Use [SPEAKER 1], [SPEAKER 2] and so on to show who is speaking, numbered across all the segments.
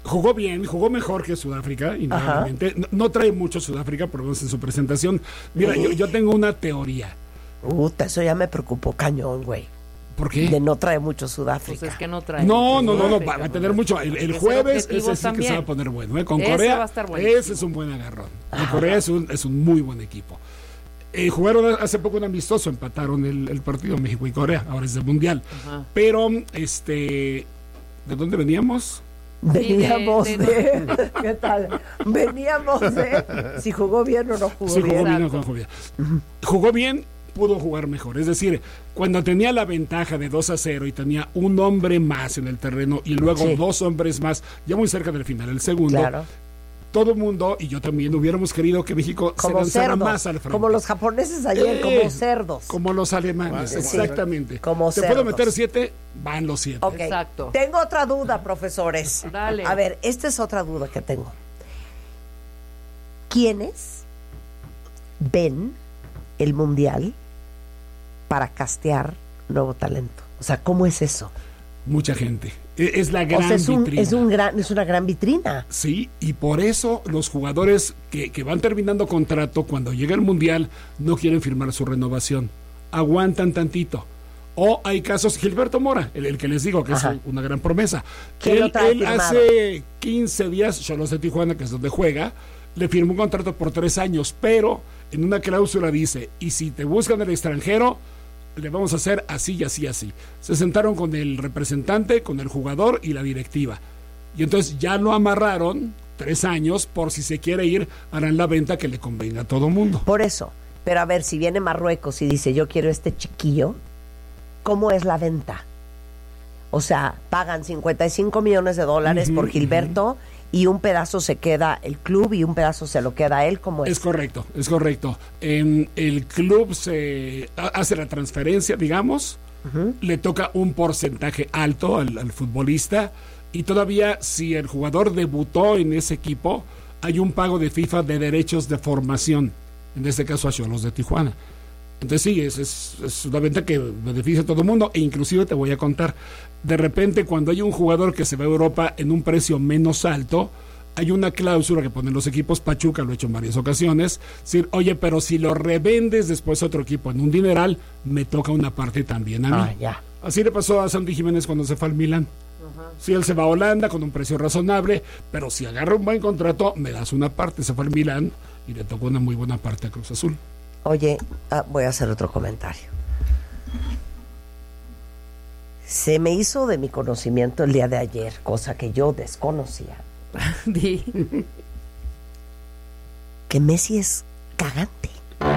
[SPEAKER 1] Jugó bien, jugó mejor que Sudáfrica, indudablemente. No trae mucho Sudáfrica, por lo menos en su presentación. Mira, yo tengo una teoría.
[SPEAKER 2] Eso ya me preocupó cañón, güey.
[SPEAKER 1] ¿Por qué?
[SPEAKER 2] De no trae mucho Sudáfrica.
[SPEAKER 3] Pues es que no trae.
[SPEAKER 1] No, va a tener mucho. El jueves ese sí que se va a poner bueno. Con
[SPEAKER 3] ese
[SPEAKER 1] Corea,
[SPEAKER 3] va a estar buenísimo.
[SPEAKER 1] ese es un buen agarrón. Corea es un muy buen equipo. Jugaron hace poco un amistoso, empataron el partido México y Corea, ahora es del Mundial. Pero, ¿de dónde veníamos?
[SPEAKER 2] Veníamos de ¿qué tal? Veníamos de si jugó bien o no jugó bien.
[SPEAKER 1] Jugó bien o no jugó bien. Jugó bien, pudo jugar mejor. Es decir, cuando tenía la ventaja de 2-0 y tenía un hombre más en el terreno y luego 2 hombres más, ya muy cerca del final, el segundo. Claro. Todo el mundo, y yo también, hubiéramos querido que México se lanzara más al frente.
[SPEAKER 2] Como los japoneses ayer, como cerdos.
[SPEAKER 1] Como los alemanes, exactamente.
[SPEAKER 2] Como
[SPEAKER 1] ¿Te
[SPEAKER 2] cerdos.
[SPEAKER 1] puedo meter 7? Van los 7.
[SPEAKER 2] Okay.
[SPEAKER 3] Exacto.
[SPEAKER 2] Tengo otra duda, profesores.
[SPEAKER 3] Dale.
[SPEAKER 2] A ver, esta es otra duda que tengo. ¿Quiénes ven el Mundial para castear nuevo talento? O sea, ¿cómo es eso?
[SPEAKER 1] Mucha gente. Es la gran vitrina.
[SPEAKER 2] Es una gran vitrina.
[SPEAKER 1] Sí, y por eso los jugadores que van terminando contrato cuando llega el Mundial no quieren firmar su renovación. Aguantan tantito. O hay casos, Gilberto Mora, el que les digo que es una gran promesa. Él hace 15 días, Xolos de Tijuana, que es donde juega, le firmó un contrato por 3 años, pero en una cláusula dice, y si te buscan el extranjero, le vamos a hacer así y así y así. Se sentaron con el representante, con el jugador y la directiva. Y entonces ya lo amarraron 3 años, por si se quiere ir, harán la venta que le convenga a todo mundo.
[SPEAKER 2] Por eso. Pero a ver, si viene Marruecos y dice, yo quiero este chiquillo, ¿cómo es la venta? O sea, pagan $55 millones por Gilberto y un pedazo se queda el club y un pedazo se lo queda él. ¿Cómo es?
[SPEAKER 1] Es correcto. El club se hace la transferencia, digamos, le toca un porcentaje alto al futbolista y todavía si el jugador debutó en ese equipo, hay un pago de FIFA de derechos de formación, en este caso a Xolos de Tijuana. Entonces sí, es una venta que beneficia a todo el mundo, e inclusive te voy a contar, de repente cuando hay un jugador que se va a Europa en un precio menos alto, hay una cláusula que ponen los equipos, Pachuca lo ha hecho en varias ocasiones, decir, oye, pero si lo revendes después a otro equipo en un dineral, me toca una parte también a mí.
[SPEAKER 2] Ya.
[SPEAKER 1] Así le pasó a Santi Jiménez cuando se fue al Milán. Si él se va a Holanda con un precio razonable, pero si agarra un buen contrato, me das una parte. Se fue al Milán y le tocó una muy buena parte a Cruz Azul.
[SPEAKER 2] Oye, voy a hacer otro comentario. Se me hizo de mi conocimiento el día de ayer, cosa que yo desconocía, que Messi es cagante.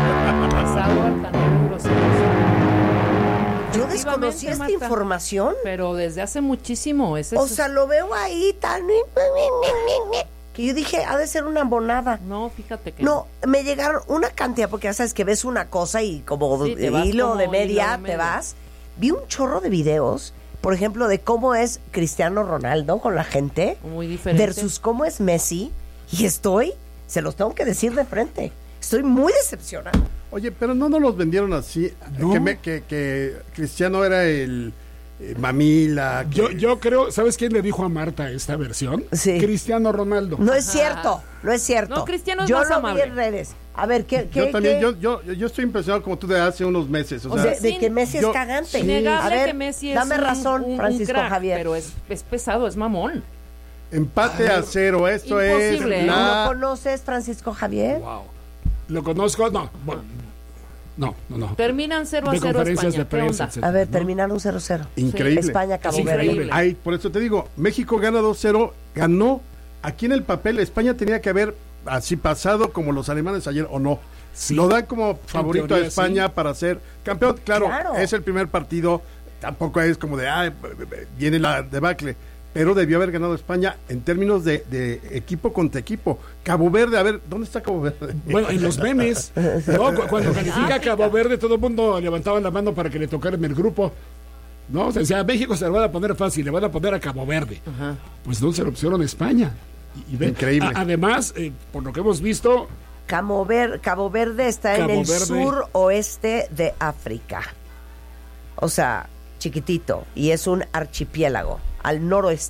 [SPEAKER 2] Yo desconocí esta información.
[SPEAKER 3] Pero desde hace muchísimo.
[SPEAKER 2] O sea, lo veo ahí tan... que yo dije, ha de ser una monada.
[SPEAKER 3] No, fíjate que...
[SPEAKER 2] No, me llegaron una cantidad, porque ya sabes que ves una cosa y como
[SPEAKER 3] sí,
[SPEAKER 2] hilo de media te vas. Vi un chorro de videos, por ejemplo, de cómo es Cristiano Ronaldo con la gente.
[SPEAKER 3] Muy diferente.
[SPEAKER 2] Versus cómo es Messi. Y se los tengo que decir de frente, estoy muy decepcionada.
[SPEAKER 4] Oye, pero no nos los vendieron así,
[SPEAKER 1] ¿no?
[SPEAKER 4] que Cristiano era el... mamila.
[SPEAKER 1] Yo creo, ¿sabes quién le dijo a Marta esta versión?
[SPEAKER 2] Sí.
[SPEAKER 1] Cristiano Ronaldo.
[SPEAKER 2] No es cierto, no es cierto.
[SPEAKER 3] No, Cristiano es
[SPEAKER 2] yo
[SPEAKER 3] más
[SPEAKER 2] lo
[SPEAKER 3] amable.
[SPEAKER 2] vi en redes. A ver, ¿qué?
[SPEAKER 4] Yo también, yo estoy impresionado como tú de hace unos meses. O sea,
[SPEAKER 2] de que Messi es cagante.
[SPEAKER 3] Innegable
[SPEAKER 2] A ver,
[SPEAKER 3] que Messi es
[SPEAKER 2] dame razón, Francisco
[SPEAKER 3] crack,
[SPEAKER 2] Javier.
[SPEAKER 3] pero es pesado, es mamón.
[SPEAKER 4] empate a 0, esto
[SPEAKER 3] Imposible,
[SPEAKER 4] es
[SPEAKER 2] ¿No lo conoces, Francisco Javier?
[SPEAKER 1] Wow. ¿Lo conozco? No. No.
[SPEAKER 3] Terminan 0-0
[SPEAKER 1] De conferencias
[SPEAKER 3] España.
[SPEAKER 1] de prensa,
[SPEAKER 3] ¿Qué onda?
[SPEAKER 1] etcétera,
[SPEAKER 2] A ver,
[SPEAKER 1] ¿no?
[SPEAKER 2] terminaron 0-0.
[SPEAKER 4] Increíble.
[SPEAKER 2] España, Cabo
[SPEAKER 3] Es
[SPEAKER 2] Verde.
[SPEAKER 3] increíble.
[SPEAKER 4] Ay, por eso te digo, México gana 2-0, ganó. Aquí en el papel, España tenía que haber así pasado como los alemanes ayer, ¿o no?
[SPEAKER 1] Sí.
[SPEAKER 4] Lo dan como favorito
[SPEAKER 1] teoría,
[SPEAKER 4] a España para ser campeón. Claro, es el primer partido, tampoco es como de, viene la debacle. Pero debió haber ganado España en términos de equipo contra equipo. Cabo Verde, a ver, ¿dónde está Cabo Verde?
[SPEAKER 1] Bueno, en los memes, ¿no? Cuando califica a Cabo Verde, todo el mundo levantaba la mano para que le tocaran el grupo. ¿No? O sea, decía, a México se le van a poner fácil, le van a poner a Cabo Verde.
[SPEAKER 3] Ajá.
[SPEAKER 1] Pues no se lo pusieron a España. Y ve,
[SPEAKER 4] Increíble.
[SPEAKER 1] Además, por lo que hemos visto,
[SPEAKER 2] Cabo Verde está en el suroeste de África. O sea, chiquitito. Y es un archipiélago al